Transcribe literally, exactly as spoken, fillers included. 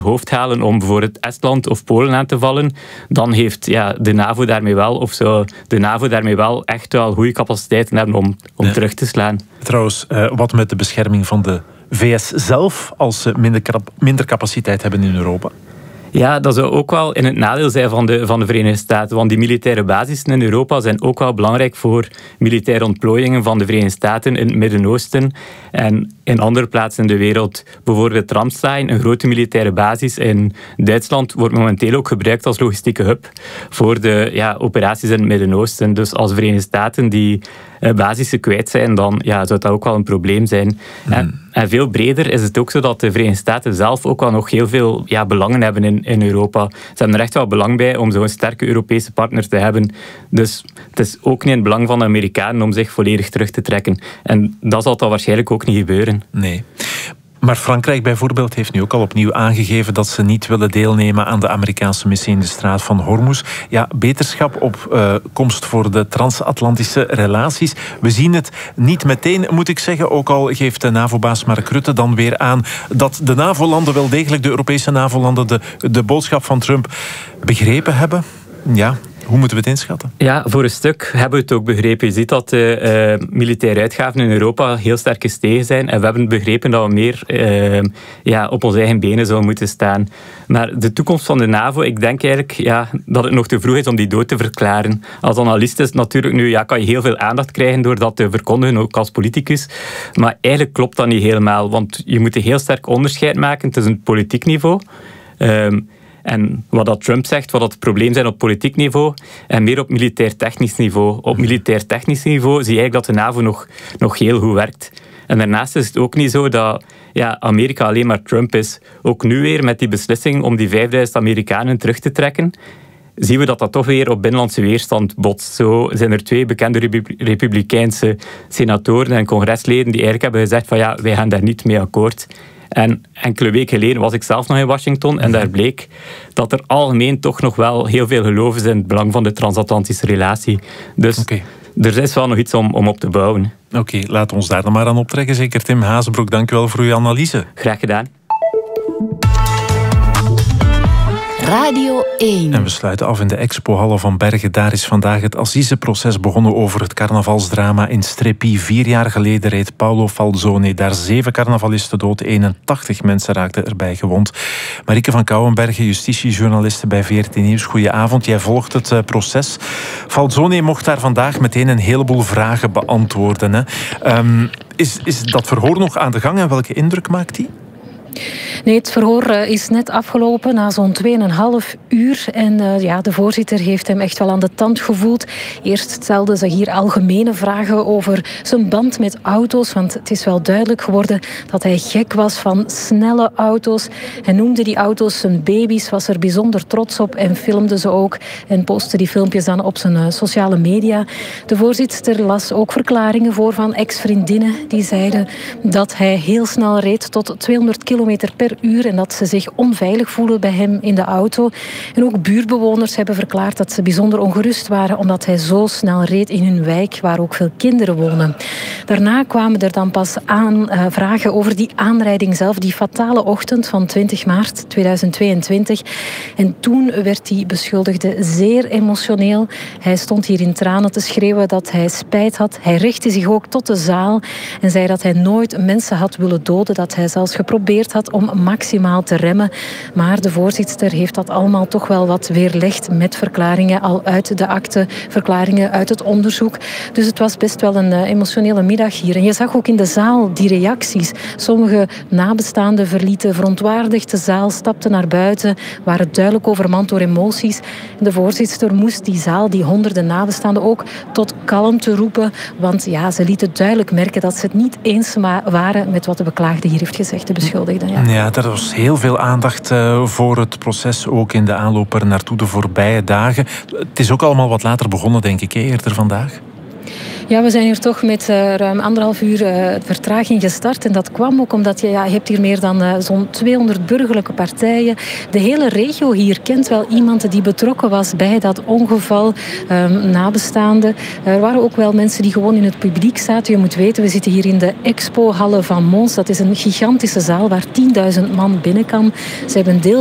hoofd halen om bijvoorbeeld Estland of Polen aan te vallen, dan heeft ja, de NAVO daarmee wel, of zou de NAVO daarmee wel echt wel goede capaciteiten hebben om, om ja. terug te slaan. Trouwens, uh, wat met de bescherming van de V S zelf, als ze minder, minder capaciteit hebben in Europa? Ja, dat zou ook wel in het nadeel zijn van de, van de Verenigde Staten. Want die militaire basissen in Europa zijn ook wel belangrijk voor militaire ontplooiingen van de Verenigde Staten in het Midden-Oosten en in andere plaatsen in de wereld. Bijvoorbeeld Ramstein, een grote militaire basis in Duitsland, wordt momenteel ook gebruikt als logistieke hub voor de ja, operaties in het Midden-Oosten. Dus als de Verenigde Staten die uh, basissen kwijt zijn, dan ja, zou dat ook wel een probleem zijn. Mm. En, en veel breder is het ook zo dat de Verenigde Staten zelf ook wel nog heel veel ja, belangen hebben in, in Europa. Ze hebben er echt wel belang bij om zo'n sterke Europese partner te hebben. Dus het is ook niet in het belang van de Amerikanen om zich volledig terug te trekken. En dat zal dan waarschijnlijk ook niet gebeuren. Nee. Maar Frankrijk bijvoorbeeld heeft nu ook al opnieuw aangegeven dat ze niet willen deelnemen aan de Amerikaanse missie in de straat van Hormuz. Ja, beterschap op uh, komst voor de transatlantische relaties. We zien het niet meteen, moet ik zeggen. Ook al geeft de NAVO-baas Mark Rutte dan weer aan dat de NAVO-landen wel degelijk, de Europese NAVO-landen, de, de boodschap van Trump begrepen hebben. Ja. Hoe moeten we het inschatten? Ja, voor een stuk hebben we het ook begrepen. Je ziet dat de uh, militaire uitgaven in Europa heel sterk gestegen zijn. En we hebben begrepen dat we meer uh, ja, op onze eigen benen zouden moeten staan. Maar de toekomst van de NAVO, ik denk eigenlijk ja, dat het nog te vroeg is om die dood te verklaren. Als analist is natuurlijk nu, ja, kan je heel veel aandacht krijgen door dat te verkondigen, ook als politicus. Maar eigenlijk klopt dat niet helemaal. Want je moet een heel sterk onderscheid maken tussen het politiek niveau. Um, En wat dat Trump zegt, wat dat het probleem zijn op politiek niveau en meer op militair-technisch niveau. Op militair-technisch niveau zie je eigenlijk dat de NAVO nog, nog heel goed werkt. En daarnaast is het ook niet zo dat ja, Amerika alleen maar Trump is. Ook nu weer met die beslissing om die vijfduizend Amerikanen terug te trekken, zien we dat dat toch weer op binnenlandse weerstand botst. Zo zijn er twee bekende republikeinse senatoren en congresleden die eigenlijk hebben gezegd van ja, wij gaan daar niet mee akkoord. En enkele weken geleden was ik zelf nog in Washington en daar bleek dat er algemeen toch nog wel heel veel geloof is in het belang van de transatlantische relatie. Dus okay. er is wel nog iets om, om op te bouwen. Oké, okay, laten we ons daar dan maar aan optrekken. Zeker Tim Hazebroek, dank u wel voor uw analyse. Graag gedaan. Radio één. En we sluiten af in de expohallen van Bergen. Daar is vandaag het assiseproces begonnen over het carnavalsdrama in Strepy. Vier jaar geleden reed Paolo Falzone daar zeven carnavalisten dood. eenentachtig mensen raakten erbij gewond. Marieke van Kouwenbergen, justitiejournaliste bij V R T Nieuws. Goedenavond, jij volgt het uh, proces. Falzone mocht daar vandaag meteen een heleboel vragen beantwoorden. Hè. Um, is, is dat verhoor nog aan de gang en welke indruk maakt die? Nee, het verhoor is net afgelopen na zo'n tweeënhalf uur. En uh, ja, de voorzitter heeft hem echt wel aan de tand gevoeld. Eerst stelde ze hier algemene vragen over zijn band met auto's. Want het is wel duidelijk geworden dat hij gek was van snelle auto's. Hij noemde die auto's zijn baby's, was er bijzonder trots op en filmde ze ook. En postte die filmpjes dan op zijn uh, sociale media. De voorzitter las ook verklaringen voor van ex-vriendinnen die zeiden dat hij heel snel reed tot tweehonderd kilometer per uur en dat ze zich onveilig voelen bij hem in de auto. En ook buurtbewoners hebben verklaard dat ze bijzonder ongerust waren omdat hij zo snel reed in hun wijk waar ook veel kinderen wonen. Daarna kwamen er dan pas aan uh, vragen over die aanrijding zelf, die fatale ochtend van twintig maart tweeduizend tweeëntwintig. En toen werd die beschuldigde zeer emotioneel. Hij stond hier in tranen te schreeuwen dat hij spijt had. Hij richtte zich ook tot de zaal en zei dat hij nooit mensen had willen doden, dat hij zelfs geprobeerd had om maximaal te remmen. Maar de voorzitter heeft dat allemaal toch wel wat weerlegd met verklaringen al uit de akte, verklaringen uit het onderzoek. Dus het was best wel een uh, emotionele middag hier. En je zag ook in de zaal die reacties. Sommige nabestaanden verlieten verontwaardigd de zaal, stapten naar buiten, waren duidelijk overmand door emoties. En de voorzitter moest die zaal, die honderden nabestaanden, ook tot kalmte roepen, want ja, ze lieten duidelijk merken dat ze het niet eens waren met wat de beklaagde hier heeft gezegd, de beschuldigde. Ja. Ja, er was heel veel aandacht uh, voor het proces, ook in de aanloop er naartoe de voorbije dagen. Het is ook allemaal wat later begonnen, denk ik, eerder vandaag. Ja, we zijn hier toch met uh, ruim anderhalf uur uh, vertraging gestart. En dat kwam ook omdat je, ja, je hebt hier meer dan uh, zo'n tweehonderd burgerlijke partijen. De hele regio hier kent wel iemand die betrokken was bij dat ongeval. Um, nabestaanden. Er waren ook wel mensen die gewoon in het publiek zaten. Je moet weten, we zitten hier in de Expo-hallen van Mons. Dat is een gigantische zaal waar tienduizend man binnen kan. Ze hebben deel